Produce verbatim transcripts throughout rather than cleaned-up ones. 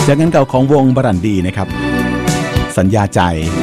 จากงานเก่าของวงบรันดีนะครับสัญญาใจ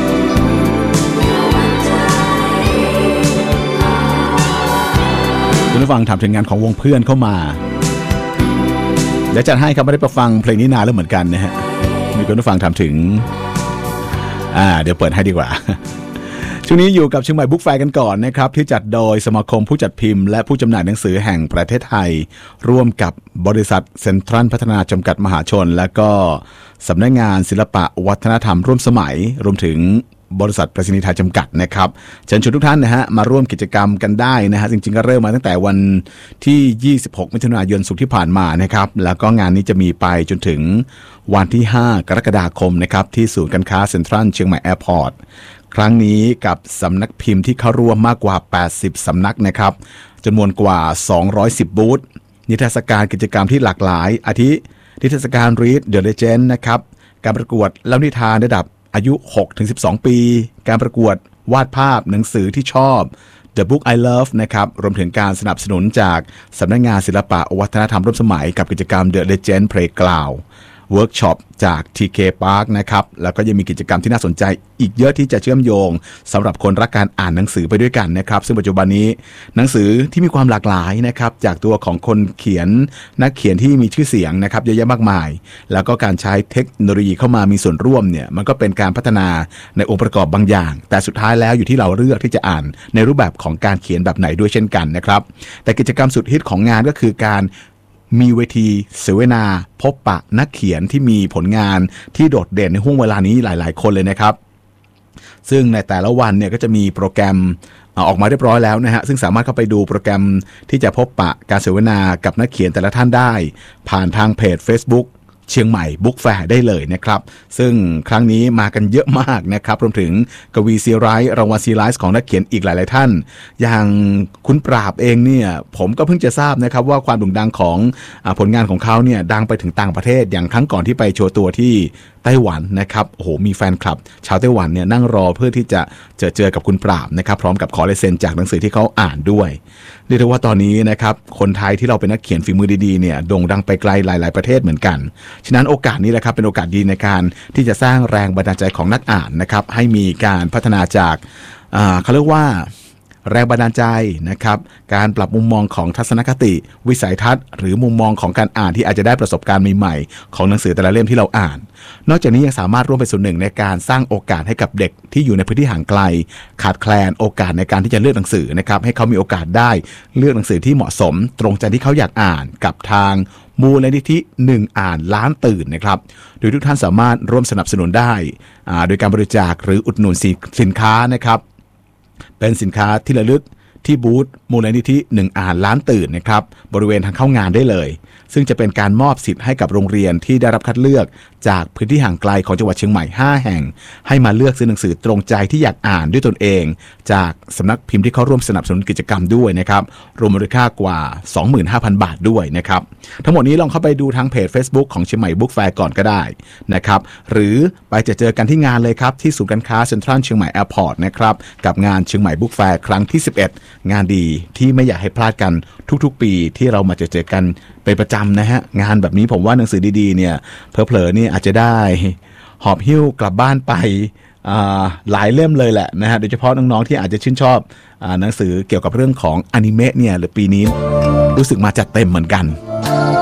คุณผู้ฟังถามถึงงานของวงเพื่อนเข้ามาเดี๋ยวจัดให้ครับไม่ได้ไปฟังเพลงนี้นานแล้วเหมือนกันนะฮะมีคุณผู้ฟังถามถึงอ่าเดี๋ยวเปิดให้ดีกว่าช่วงนี้อยู่กับเชียงใหม่บุ๊กแฟร์กันก่อนนะครับที่จัดโดยสมาคมผู้จัดพิมพ์และผู้จำหน่ายหนังสือแห่งประเทศไทยร่วมกับบริษัทเซ็นทรัลพัฒนาจำกัดมหาชนและก็สำนักงานศิลปะวัฒนธรรมร่วมสมัยรวมถึงบริษัทไปรษณีย์ไทยจำกัดนะครับเชิญชวนทุกท่านนะฮะมาร่วมกิจกรรมกันได้นะฮะจริงๆก็เริ่มมาตั้งแต่วันที่ยี่สิบหกมิถุนายนศุกร์ที่ผ่านมานะครับแล้วก็งานนี้จะมีไปจนถึงวันที่ห้ากรกฎาคมนะครับที่ศูนย์การค้าเซ็นทรัลเชียงใหม่แอร์พอร์ตครั้งนี้กับสำนักพิมพ์ที่เข้าร่วมมากกว่าแปดสิบสำนักนะครับจำนวนกว่าสองร้อยสิบบูธนิทรรศการกิจกรรมที่หลากหลายอาทินิทรรศการ Read the Legend นะครับการประกวดเล่านิทานระดับอายุ หกถึงสิบสอง ปีการประกวดวาดภาพหนังสือที่ชอบ The Book I Love นะครับรวมถึงการสนับสนุนจากสำนักงานศิลปะวัฒนธรรมร่วมสมัยกับกิจกรรม The Legend Playgroundเวิร์กช็อปจาก ที เค Park นะครับแล้วก็ยังมีกิจกรรมที่น่าสนใจอีกเยอะที่จะเชื่อมโยงสำหรับคนรักการอ่านหนังสือไปด้วยกันนะครับซึ่งปัจจุบันนี้หนังสือที่มีความหลากหลายนะครับจากตัวของคนเขียนนักเขียนที่มีชื่อเสียงนะครับเยอะแยะมากมายแล้วก็การใช้เทคโนโลยีเข้ามามีส่วนร่วมเนี่ยมันก็เป็นการพัฒนาในองค์ประกอบบางอย่างแต่สุดท้ายแล้วอยู่ที่เราเลือกที่จะอ่านในรูปแบบของการเขียนแบบไหนด้วยเช่นกันนะครับแต่กิจกรรมสุดฮิตของงานก็คือการมีเวทีเสวนาพบปะนักเขียนที่มีผลงานที่โดดเด่นในห่วงเวลานี้หลายๆคนเลยนะครับซึ่งในแต่ละวันเนี่ยก็จะมีโปรแกรมออกมาเรียบร้อยแล้วนะฮะซึ่งสามารถเข้าไปดูโปรแกรมที่จะพบปะการเสวนากับนักเขียนแต่ละท่านได้ผ่านทางเพจ Facebookเชียงใหม่บุ๊กแฟร์ได้เลยนะครับซึ่งครั้งนี้มากันเยอะมากนะครับรวมถึงกวีซีไรส์รางวัลซีไรส์ของนักเขียนอีกหลายๆท่านอย่างคุณปราบเองเนี่ยผมก็เพิ่งจะทราบนะครับว่าความโด่งดังของผลงานของเขาเนี่ยดังไปถึงต่างประเทศอย่างครั้งก่อนที่ไปโชว์ตัวที่ไต้หวันนะครับโอ้โหมีแฟนคลับชาวไต้หวันเนี่ยนั่งรอเพื่อที่จะเจอเจอกับคุณปราบนะครับพร้อมกับขอลายเซ็นจากหนังสือที่เขาอ่านด้วยเรียกได้ว่าตอนนี้นะครับคนไทยที่เราเป็นนักเขียนฝีมือดีๆเนี่ยโด่งดังไปไกลหลายๆประเทศเหมือนกันฉะนั้นโอกาสนี้แหละครับเป็นโอกาสดีในการที่จะสร้างแรงบันดาลใจของนักอ่านนะครับให้มีการพัฒนาจากเขาเรียกว่าแรงบันดาลใจนะครับการปรับมุมมองของทัศนคติวิสัยทัศน์หรือมุมมองของการอ่านที่อาจจะได้ประสบการณ์ใหม่ๆของหนังสือแต่ละเล่มที่เราอ่านนอกจากนี้ยังสามารถร่วมเป็นส่วนหนึ่งในการสร้างโอกาสให้กับเด็กที่อยู่ในพื้นที่ห่างไกลขาดแคลนโอกาสในการที่จะเลือกหนังสือนะครับให้เขามีโอกาสได้เลือกหนังสือที่เหมาะสมตรงใจที่เขาอยากอ่านกับทางมูลนิธิหนึ่งอ่านล้านตื่นนะครับโดยทุกท่านสามารถร่วมสนับสนุนได้โดยการบริจาคหรืออุดหนุนสินค้านะครับเป็นสินค้าที่ระลึกที่บูธมูลนิธิหนึ่งอ่านล้านตื่นนะครับบริเวณทางเข้างานได้เลยซึ่งจะเป็นการมอบสิทธิ์ให้กับโรงเรียนที่ได้รับคัดเลือกจากพื้นที่ห่างไกลของจังหวัดเชียงใหม่ห้าแห่งให้มาเลือกซื้อหนังสือตรงใจที่อยากอ่านด้วยตนเองจากสำนักพิมพ์ที่เขาร่วมสนับสนุนกิจกรรมด้วยนะครับรวมมูลค่ากว่า สองหมื่นห้าพัน บาทด้วยนะครับทั้งหมดนี้ลองเข้าไปดูทางเพจ Facebook ของเชียงใหม่บุ๊กแฟร์ก่อนก็ได้นะครับหรือไปจะเจอกันที่งานเลยครับที่ศูนย์การค้าเซ็นทรัลเชียงใหม่แอร์พอร์ตนะครับกับงานเชียงใหม่บุ๊กแฟร์ครั้งที่สิบเอ็ดงานดีที่ไม่อยากให้พลาดกันทุกๆปีที่เรามาเจอเจอกันเป็นประจำนะฮะงานแบบนี้ผมว่าหนังสือดีๆเนี่ยเผลอๆนี่อาจจะได้หอบหิ้วกลับบ้านไปหลายเล่มเลยแหละนะฮะโดยเฉพาะน้องๆที่อาจจะชื่นชอบหนังสือเกี่ยวกับเรื่องของอนิเมะเนี่ยหรือปีนี้รู้สึกมาจัดเต็มเหมือนกัน